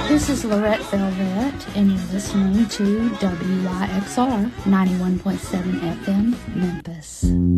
This is Lorette Velvet, and you're listening to WYXR 91.7 FM, Memphis.